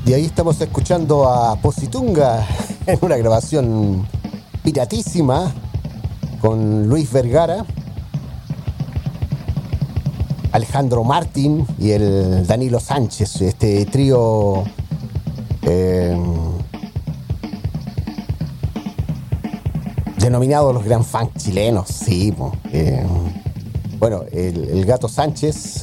Y ahí estamos escuchando a Positunga en una grabación piratísima con Luis Vergara, Alejandro Martín y el Danilo Sánchez, este trío denominado los Gran Funk chilenos, sí. Bueno, el Gato Sánchez,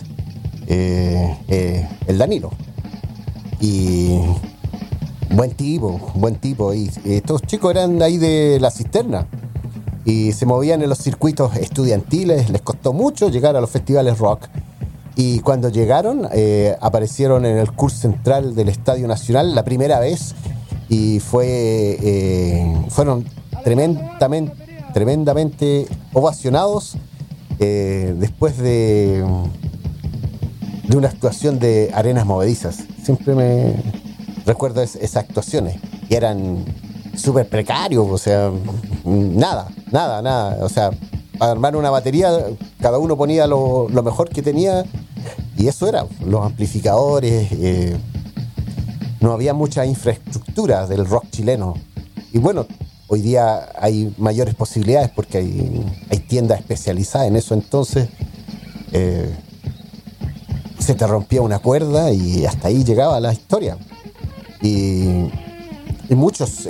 el Danilo. Y buen tipo. Y estos chicos eran ahí de La Cisterna y se movían en los circuitos estudiantiles. Les costó mucho llegar a los festivales rock. Y cuando llegaron, aparecieron en el curso central del Estadio Nacional la primera vez y fueron tremendamente ovacionados después de una actuación de Arenas Movedizas. Siempre me recuerdo esas actuaciones y eran súper precarios, o sea, nada, o sea, para armar una batería cada uno ponía lo mejor que tenía y eso era, los amplificadores, no había mucha infraestructura del rock chileno y bueno, hoy día hay mayores posibilidades porque hay tiendas especializadas en eso. Entonces se te rompía una cuerda y hasta ahí llegaba la historia. Y muchos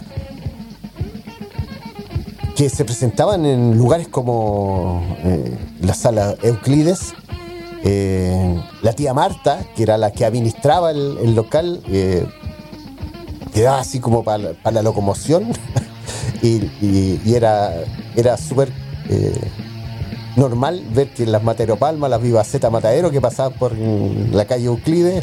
que se presentaban en lugares como la sala Euclides, la tía Marta, que era la que administraba el local, quedaba así como para la locomoción y era súper normal ver que las Matero Palma, las Vivaceta Matadero que pasaban por la calle Euclides,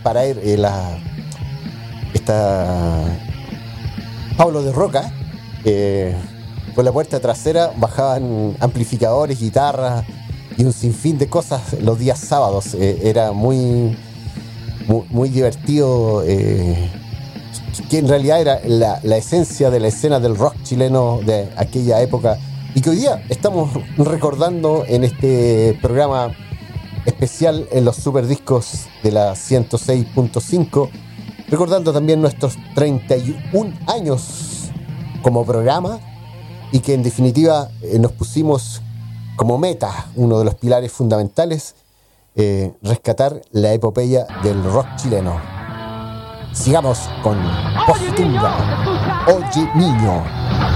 Pablo de Roca, por la puerta trasera bajaban amplificadores, guitarras y un sinfín de cosas los días sábados. Era muy divertido, que en realidad era la esencia de la escena del rock chileno de aquella época y que hoy día estamos recordando en este programa especial en los superdiscos de la 106.5, recordando también nuestros 31 años como programa y que en definitiva nos pusimos como meta, uno de los pilares fundamentales, rescatar la epopeya del rock chileno. Sigamos con Positunga. Oye niño.